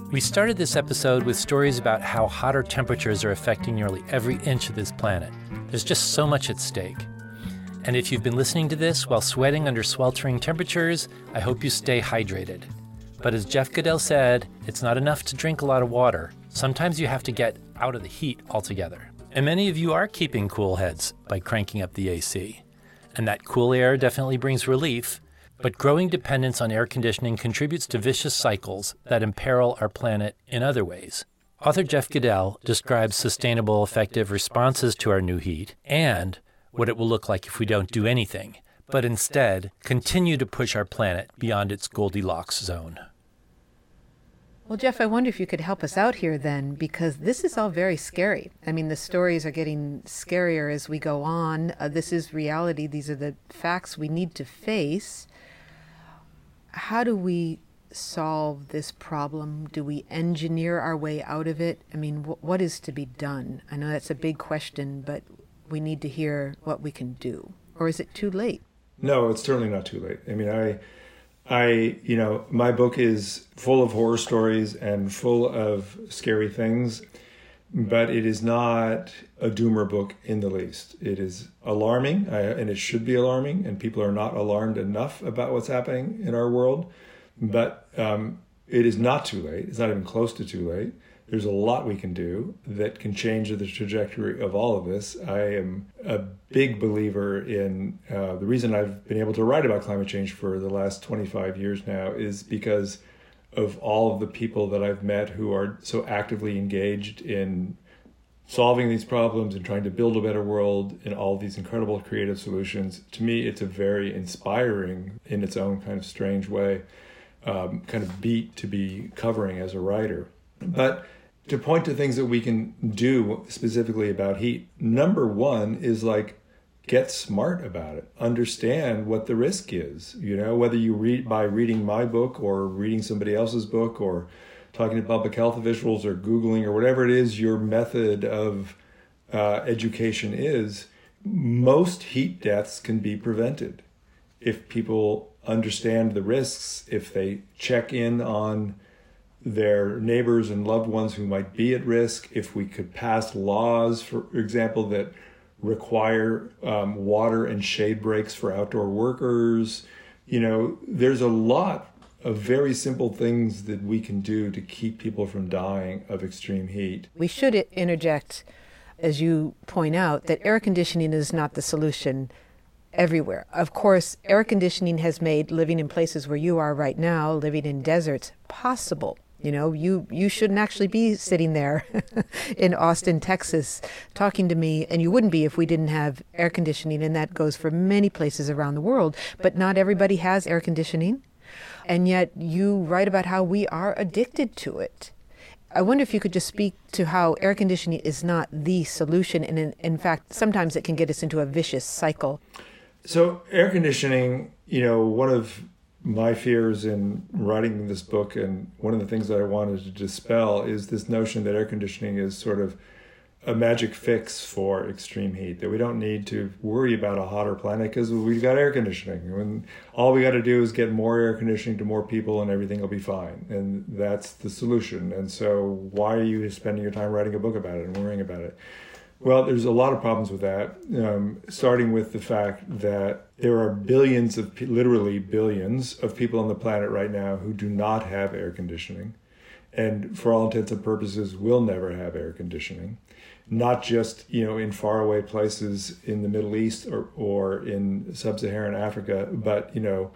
We started this episode with stories about how hotter temperatures are affecting nearly every inch of this planet. There's just so much at stake. And if you've been listening to this while sweating under sweltering temperatures, I hope you stay hydrated. But as Jeff Goodell said, it's not enough to drink a lot of water. Sometimes you have to get out of the heat altogether. And many of you are keeping cool heads by cranking up the AC. And that cool air definitely brings relief. But growing dependence on air conditioning contributes to vicious cycles that imperil our planet in other ways. Author Jeff Goodell describes sustainable, effective responses to our new heat and what it will look like if we don't do anything, but instead continue to push our planet beyond its Goldilocks zone. Well, Jeff, I wonder if you could help us out here then, because this is all very scary. I mean, the stories are getting scarier as we go on. This is reality. These are the facts we need to face. How do we solve this problem? Do we engineer our way out of it? I mean, what is to be done? I know that's a big question, but we need to hear what we can do. Or is it too late? No, it's certainly not too late. I mean, my book is full of horror stories and full of scary things, but it is not a doomer book in the least. It is alarming, and it should be alarming, and people are not alarmed enough about what's happening in our world. But it is not too late. It's not even close to too late. There's a lot we can do that can change the trajectory of all of this. I am a big believer in the reason I've been able to write about climate change for the last 25 years now is because of all of the people that I've met who are so actively engaged in solving these problems and trying to build a better world in all these incredible creative solutions. To me, it's a very inspiring, in its own kind of strange way, kind of beat to be covering as a writer. But to point to things that we can do specifically about heat, number one is get smart about it. Understand what the risk is. Whether you read by reading my book or reading somebody else's book or talking to public health officials or Googling or whatever it is your method of education is, most heat deaths can be prevented if people understand the risks, if they check in on their neighbors and loved ones who might be at risk, if we could pass laws, for example, that require water and shade breaks for outdoor workers. There's a lot of very simple things that we can do to keep people from dying of extreme heat. We should interject, as you point out, that air conditioning is not the solution everywhere. Of course, air conditioning has made living in places where you are right now, living in deserts, possible. You shouldn't actually be sitting there in Austin, Texas, talking to me, and you wouldn't be if we didn't have air conditioning, and that goes for many places around the world. But not everybody has air conditioning, and yet you write about how we are addicted to it. I wonder if you could just speak to how air conditioning is not the solution, and in fact, sometimes it can get us into a vicious cycle. So air conditioning, one of my fears in writing this book, and one of the things that I wanted to dispel, is this notion that air conditioning is sort of a magic fix for extreme heat, that we don't need to worry about a hotter planet because we've got air conditioning. And all we got to do is get more air conditioning to more people and everything will be fine. And that's the solution. And so why are you spending your time writing a book about it and worrying about it? Well, there's a lot of problems with that, starting with the fact that there are literally billions of people on the planet right now who do not have air conditioning, and for all intents and purposes will never have air conditioning, not just, in faraway places in the Middle East or in sub-Saharan Africa, but,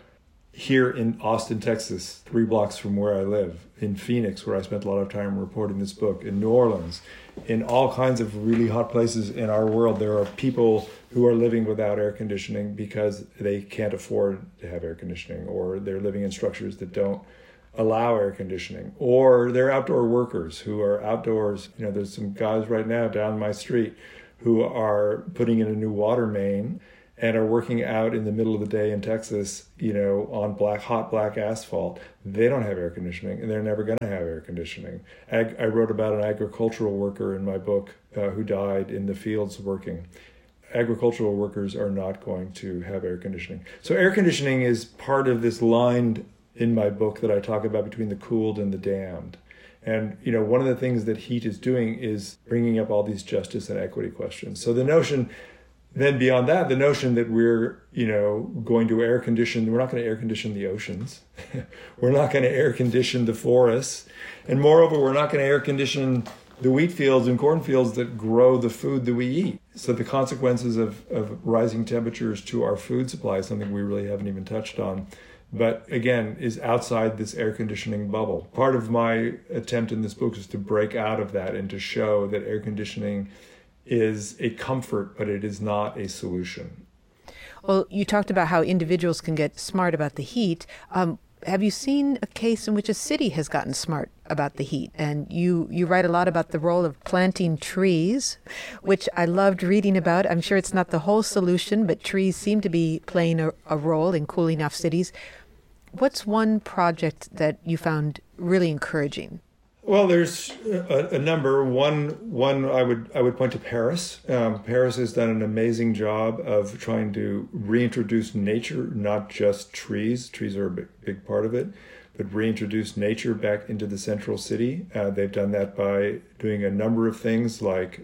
here in Austin, Texas, 3 blocks from where I live, in Phoenix, where I spent a lot of time reporting this book, in New Orleans, in all kinds of really hot places in our world, there are people who are living without air conditioning because they can't afford to have air conditioning, or they're living in structures that don't allow air conditioning, or they're outdoor workers who are outdoors. There's some guys right now down my street who are putting in a new water main and are working out in the middle of the day in Texas, on hot black asphalt. They don't have air conditioning, and they're never going to have air conditioning. I wrote about an agricultural worker in my book who died in the fields working. Agricultural workers are not going to have air conditioning. So air conditioning is part of this line in my book that I talk about between the cooled and the damned. And, one of the things that heat is doing is bringing up all these justice and equity questions. So the notion, then beyond that, the notion that we're, going to we're not going to air condition the oceans. We're not going to air condition the forests. And moreover, we're not going to air condition the wheat fields and cornfields that grow the food that we eat. So the consequences of rising temperatures to our food supply is something we really haven't even touched on, but again, is outside this air conditioning bubble. Part of my attempt in this book is to break out of that and to show that air conditioning is a comfort, but it is not a solution. Well, you talked about how individuals can get smart about the heat. Have you seen a case in which a city has gotten smart about the heat? And you write a lot about the role of planting trees, which I loved reading about. I'm sure it's not the whole solution, but trees seem to be playing a role in cooling off cities. What's one project that you found really encouraging? Well, there's a number. One I would point to Paris. Paris has done an amazing job of trying to reintroduce nature, not just trees. Trees are a big part of it, but reintroduce nature back into the central city. They've done that by doing a number of things like,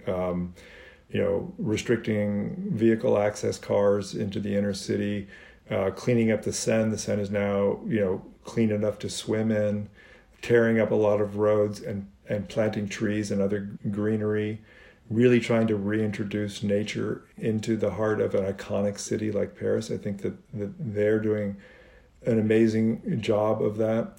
restricting vehicle access cars into the inner city, cleaning up the Seine. The Seine is now, clean enough to swim in. Tearing up a lot of roads and planting trees and other greenery, really trying to reintroduce nature into the heart of an iconic city like Paris. I think that they're doing an amazing job of that.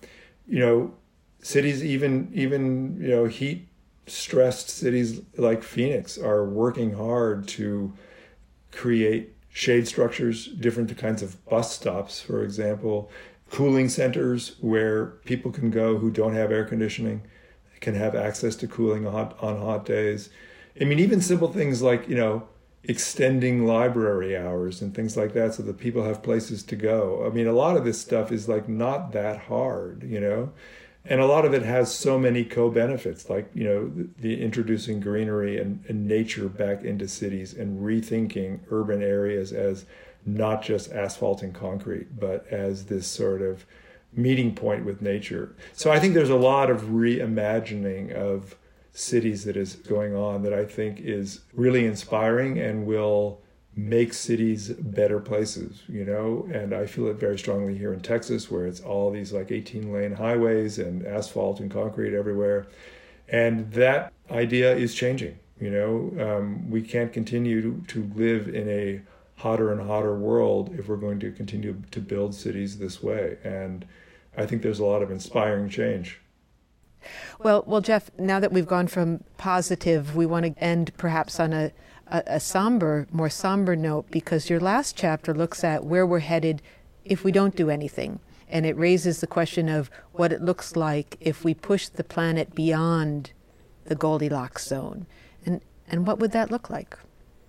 Cities, even heat-stressed cities like Phoenix are working hard to create shade structures, different kinds of bus stops, for example, cooling centers where people can go who don't have air conditioning, can have access to cooling on hot days. I mean, even simple things like, extending library hours and things like that so that people have places to go. I mean, a lot of this stuff is like not that hard, and a lot of it has so many co-benefits, like, the introducing greenery and nature back into cities and rethinking urban areas as not just asphalt and concrete, but as this sort of meeting point with nature. So I think there's a lot of reimagining of cities that is going on that I think is really inspiring and will make cities better places, and I feel it very strongly here in Texas, where it's all these like 18-lane highways and asphalt and concrete everywhere. And that idea is changing. We can't continue to live in a hotter and hotter world if we're going to continue to build cities this way. And I think there's a lot of inspiring change. Well, Jeff, now that we've gone from positive, we want to end perhaps on a more somber note, because your last chapter looks at where we're headed if we don't do anything. And it raises the question of what it looks like if we push the planet beyond the Goldilocks zone. And what would that look like?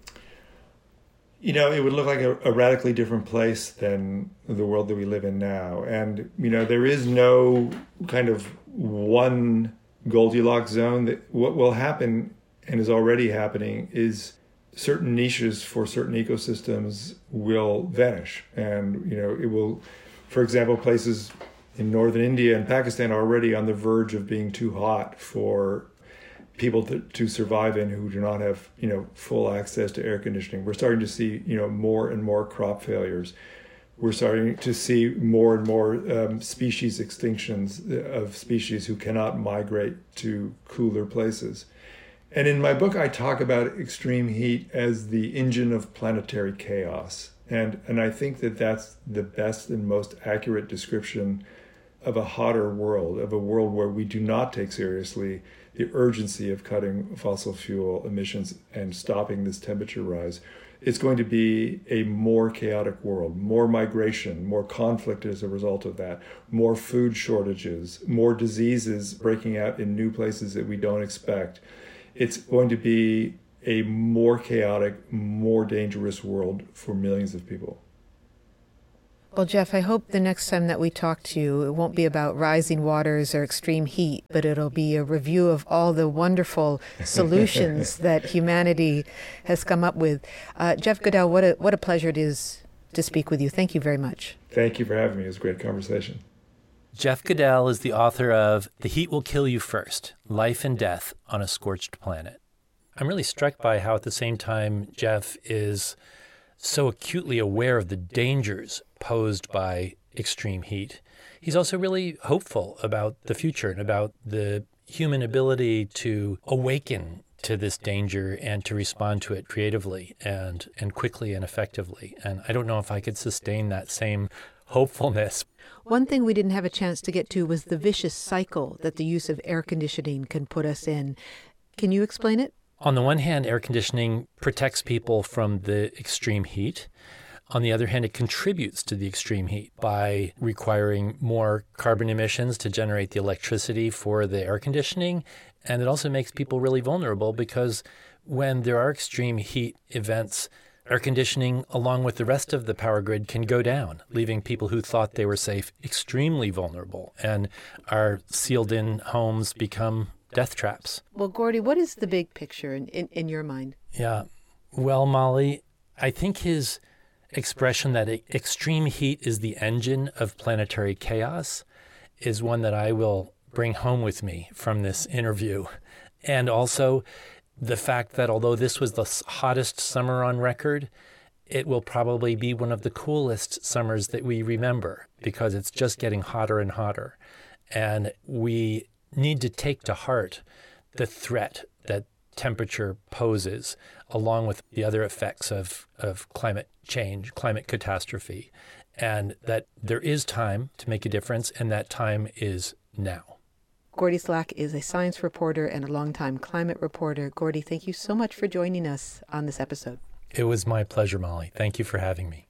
It would look like a radically different place than the world that we live in now. And, there is no kind of one Goldilocks zone. That what will happen, and is already happening, is certain niches for certain ecosystems will vanish. And, it will, for example, places in northern India and Pakistan are already on the verge of being too hot for people to survive in who do not have, full access to air conditioning. We're starting to see, more and more crop failures. We're starting to see more and more species extinctions of species who cannot migrate to cooler places. And in my book, I talk about extreme heat as the engine of planetary chaos. And I think that that's the best and most accurate description of a hotter world, of a world where we do not take seriously the urgency of cutting fossil fuel emissions and stopping this temperature rise. It's going to be a more chaotic world, more migration, more conflict as a result of that, more food shortages, more diseases breaking out in new places that we don't expect. It's going to be a more chaotic, more dangerous world for millions of people. Well, Jeff, I hope the next time that we talk to you, it won't be about rising waters or extreme heat, but it'll be a review of all the wonderful solutions that humanity has come up with. Jeff Goodell, what a pleasure it is to speak with you. Thank you very much. Thank you for having me. It was a great conversation. Jeff Goodell is the author of The Heat Will Kill You First, Life and Death on a Scorched Planet. I'm really struck by how at the same time Jeff is so acutely aware of the dangers posed by extreme heat. He's also really hopeful about the future and about the human ability to awaken to this danger and to respond to it creatively and quickly and effectively. And I don't know if I could sustain that same hopefulness. One thing we didn't have a chance to get to was the vicious cycle that the use of air conditioning can put us in. Can you explain it? On the one hand, air conditioning protects people from the extreme heat. On the other hand, it contributes to the extreme heat by requiring more carbon emissions to generate the electricity for the air conditioning. And it also makes people really vulnerable because when there are extreme heat events, air conditioning, along with the rest of the power grid, can go down, leaving people who thought they were safe extremely vulnerable. And our sealed-in homes become death traps. Well, Gordy, what is the big picture in your mind? Yeah. Well, Molly, I think his expression that extreme heat is the engine of planetary chaos is one that I will bring home with me from this interview. And also the fact that although this was the hottest summer on record, it will probably be one of the coolest summers that we remember because it's just getting hotter and hotter. And we need to take to heart the threat that temperature poses, along with the other effects of climate change, climate catastrophe, and that there is time to make a difference, and that time is now. Gordy Slack is a science reporter and a longtime climate reporter. Gordy, thank you so much for joining us on this episode. It was my pleasure, Molly. Thank you for having me.